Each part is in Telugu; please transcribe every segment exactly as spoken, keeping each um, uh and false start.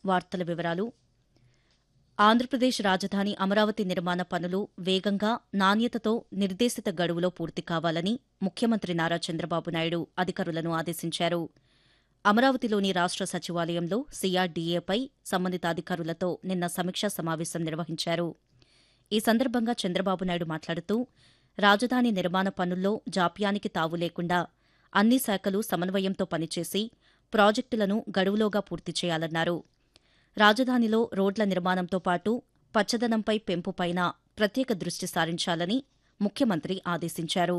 వార్తల వివరాలు. ఆంధ్రప్రదేశ్ రాజధాని అమరావతి నిర్మాణ పనులు వేగంగా, నాణ్యతతో నిర్దేశిత గడువులో పూర్తి కావాలని ముఖ్యమంత్రి నారా చంద్రబాబు నాయుడు అధికారులను ఆదేశించారు. అమరావతిలోని రాష్ట సచివాలయంలో సీఆర్డీఏపై సంబంధిత అధికారులతో నిన్న సమీక్షా సమావేశం నిర్వహించారు. ఈ సందర్భంగా చంద్రబాబు నాయుడు మాట్లాడుతూ రాజధాని నిర్మాణ పనుల్లో జాప్యానికి తావు లేకుండా అన్ని శాఖలు సమన్వయంతో పనిచేసి ప్రాజెక్టులను గడువులోగా పూర్తి చేయాలన్నారు. రాజధానిలో రోడ్ల నిర్మాణంతో పాటు పచ్చదనంపై పెంపుపైన ప్రత్యేక దృష్టి సారించాలని ముఖ్యమంత్రి ఆదేశించారు.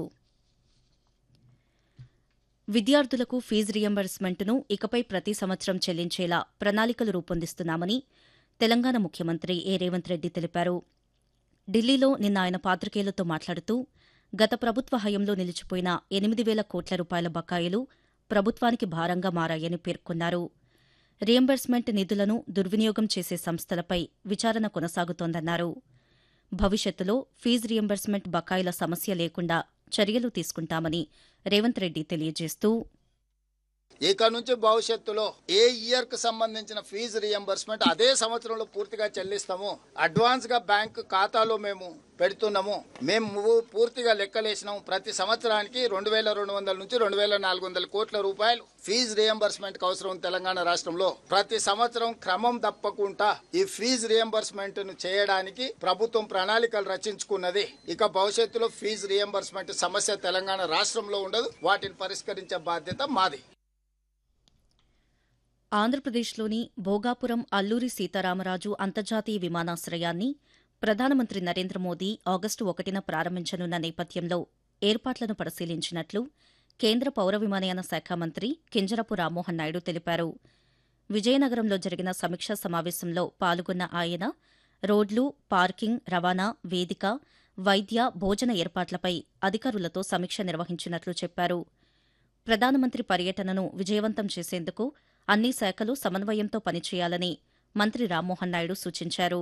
విద్యార్థులకు ఫీజు రియంబర్స్మెంట్ను ఇకపై ప్రతి సంవత్సరం చెల్లించేలా ప్రణాళికలు రూపొందిస్తున్నామని తెలంగాణ ముఖ్యమంత్రి ఏ రేవంత్ రెడ్డి తెలిపారు. ఢిల్లీలో నిన్న ఆయన పాత్రికేయులతో మాట్లాడుతూ గత ప్రభుత్వ హయాంలో నిలిచిపోయిన ఎనిమిది వేల కోట్ల రూపాయల బకాయిలు ప్రభుత్వానికి భారంగా మారాయని పేర్కొన్నారు. రియంబర్స్మెంట్ నిధులను దుర్వినియోగం చేసే సంస్థలపై విచారణ కొనసాగుతోందన్నారు. భవిష్యత్తులో ఫీజు రియంబర్స్మెంట్ బకాయిల సమస్య లేకుండా చర్యలు తీసుకుంటామని రేవంత్ రెడ్డి తెలియజేస్తూ ఇక నుంచి భవిష్యత్తులో ఏ ఇయర్ కు సంబంధించిన ఫీజు రియంబర్స్మెంట్ అదే సంవత్సరంలో పూర్తిగా చెల్లిస్తాము. అడ్వాన్స్ గా బ్యాంక్ ఖాతాలో మేము పెడుతున్నాము. మేము పూర్తిగా లెక్కలేసినాము. ప్రతి సంవత్సరానికి రెండు వేల రెండు వందల నుంచి రెండు వేల నాలుగు వందల కోట్ల రూపాయలు ఫీజు రియంబర్స్మెంట్ కు అవసరం తెలంగాణ రాష్ట్రంలో. ప్రతి సంవత్సరం క్రమం తప్పకుండా ఈ ఫీజు రియంబర్స్మెంట్ ను చేయడానికి ప్రభుత్వం ప్రణాళికలు రచించుకున్నది. ఇక భవిష్యత్తులో ఫీజు రియంబర్స్మెంట్ సమస్య తెలంగాణ రాష్ట్రంలో ఉండదు. వాటిని పరిష్కరించే బాధ్యత మాది. ఆంధ్రప్రదేశ్లోని భోగాపురం అల్లూరి సీతారామరాజు అంతర్జాతీయ విమానాశ్రయాన్ని ప్రధానమంత్రి నరేంద్ర మోదీ ఆగస్టు ఒకటిన ప్రారంభించనున్న నేపథ్యంలో ఏర్పాట్లను పరిశీలించినట్లు కేంద్ర పౌర విమానయాన శాఖ మంత్రి కింజరపు రామ్మోహన్ నాయుడు తెలిపారు. విజయనగరంలో జరిగిన సమీక్షా సమావేశంలో పాల్గొన్న ఆయన రోడ్లు, పార్కింగ్, రవాణా, వేదిక, వైద్య, భోజన ఏర్పాట్లపై అధికారులతో సమీక్ష నిర్వహించినట్లు చెప్పారు. ప్రధానమంత్రి పర్యటనను విజయవంతం చేసేందుకు అన్ని శాఖలు సమన్వయంతో పనిచేయాలని మంత్రి రామ్మోహన్ నాయుడు సూచించారు.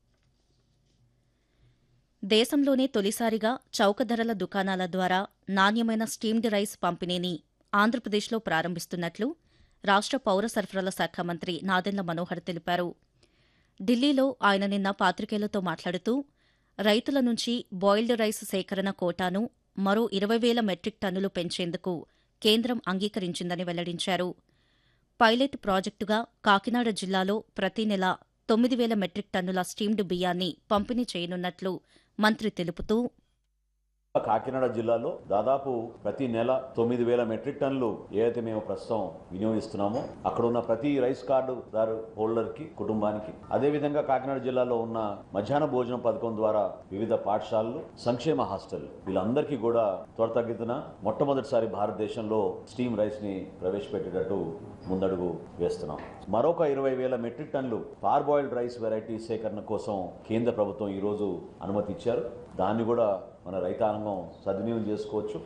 దేశంలోనే తొలిసారిగా చౌక ధరల దుకాణాల ద్వారా నాణ్యమైన స్టీమ్డ్ రైస్ పంపిణీని ఆంధ్రప్రదేశ్లో ప్రారంభిస్తున్నట్లు రాష్ట పౌర సరఫరాల శాఖ మంత్రి నాదెండ్ల మనోహర్ తెలిపారు. ఢిల్లీలో ఆయన నిన్న పాత్రికేయులతో మాట్లాడుతూ రైతుల నుంచి బాయిల్డ్ రైస్ సేకరణ కోటాను మరో ఇరవై వేల మెట్రిక్ టన్నులు పెంచేందుకు కేంద్రం అంగీకరించిందని వెల్లడించారు. పైలట్ ప్రాజెక్టుగా కాకినాడ జిల్లాలో ప్రతి నెల తొమ్మిది వేల మెట్రిక్ టన్నుల స్టీమ్డ్ బియ్యాన్ని పంపిణీ చేయనున్నట్లు మంత్రి తెలుపుతూ కాకినాడ జిల్లాలో దాదాపు ప్రతి నెల తొమ్మిది వేల మెట్రిక్ టన్నులు ఏదైతే మేము ప్రస్తుతం వినియోగిస్తున్నామో అక్కడ ఉన్న ప్రతి రైస్ కార్డు దారు హోల్డర్ కి కుటుంబానికి, అదే విధంగా కాకినాడ జిల్లాలో ఉన్న మధ్యాహ్న భోజనం పథకం ద్వారా వివిధ పాఠశాలలు, సంక్షేమ హాస్టల్ వీళ్ళందరికీ కూడా త్వరతగ్గిన మొట్టమొదటిసారి భారతదేశంలో స్టీమ్ రైస్ ని ప్రవేశపెట్టేటట్టు ముందడుగు వేస్తున్నాం. మరొక ఇరవై వేల మెట్రిక్ టన్నులు పార్బాయిల్డ్ రైస్ వెరైటీ సేకరణ కోసం కేంద్ర ప్రభుత్వం ఈ రోజు అనుమతి ఇచ్చారు. దాన్ని కూడా మన రైతాంగం సద్వినియోగం చేసుకోవచ్చు.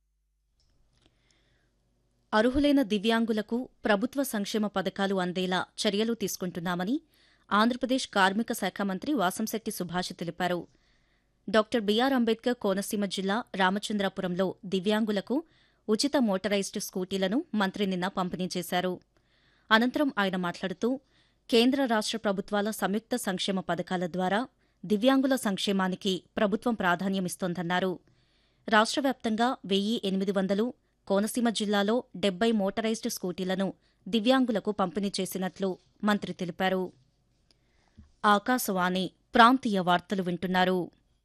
అర్హులైన దివ్యాంగులకు ప్రభుత్వ సంక్షేమ పథకాలు అందేలా చర్యలు తీసుకుంటున్నామని ఆంధ్రప్రదేశ్ కార్మిక శాఖ మంత్రి వాసంశెట్టి సుభాష్ తెలిపారు. డాక్టర్ బీఆర్ అంబేద్కర్ కోనసీమ జిల్లా రామచంద్రాపురంలో దివ్యాంగులకు ఉచిత మోటరైజ్డ్ స్కూటీలను మంత్రి నిన్న పంపిణీ చేశారు. అనంతరం ఆయన మాట్లాడుతూ కేంద్ర రాష్ట ప్రభుత్వాల సంయుక్త సంక్షేమ పథకాల ద్వారా దివ్యాంగుల సంక్షేమానికి ప్రభుత్వం ప్రాధాన్యమిస్తోందన్నారు. రాష్ట్ర వ్యాప్తంగా వెయ్యి ఎనిమిది వందలు, కోనసీమ జిల్లాలో డెబ్బై మోటరైజ్డ్ స్కూటీలను దివ్యాంగులకు పంపిణీ చేసినట్లు మంత్రి తెలిపారు. ఆకాశవాణి ప్రాంతీయ వార్తలు వింటున్నారు.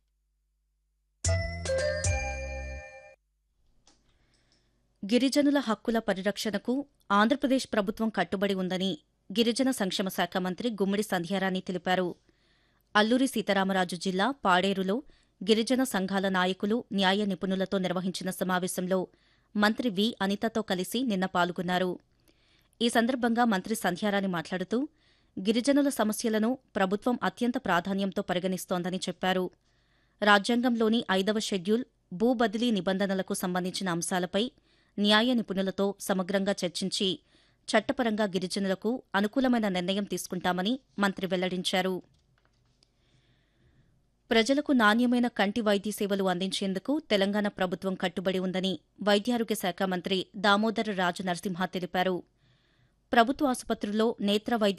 గిరిజనుల హక్కుల పరిరక్షణకు ఆంధ్రప్రదేశ్ ప్రభుత్వం కట్టుబడి ఉందని గిరిజన సంక్షేమ శాఖ మంత్రి గుమ్మిడి సంధ్యారాణి తెలిపారు. అల్లూరి సీతారామరాజు జిల్లా పాడేరులో గిరిజన సంఘాల నాయకులు, న్యాయ నిపుణులతో నిర్వహించిన సమావేశంలో మంత్రి వి అనితతో కలిసి నిన్న పాల్గొన్నారు. ఈ సందర్భంగా మంత్రి సంధ్యారాణి మాట్లాడుతూ గిరిజనుల సమస్యలను ప్రభుత్వం అత్యంత ప్రాధాన్యంతో పరిగణిస్తోందని చెప్పారు. రాజ్యాంగంలోని ఐదవ షెడ్యూల్ భూ బదిలీ నిబంధనలకు సంబంధించిన అంశాలపై న్యాయ నిపుణులతో సమగ్రంగా చర్చించి చట్టపరంగా గిరిజనులకు అనుకూలమైన నిర్ణయం తీసుకుంటామని మంత్రి వెల్లడించారు. ప్రజలకు నాణ్యమైన కంటి వైద్య సేవలు అందించేందుకు తెలంగాణ ప్రభుత్వం కట్టుబడి ఉందని వైద్యారోగ్య శాఖ మంత్రి దామోదర రాజ నరసింహ తెలిపారు. ప్రభుత్వ ఆసుపత్రుల్లో నేత్ర వైద్య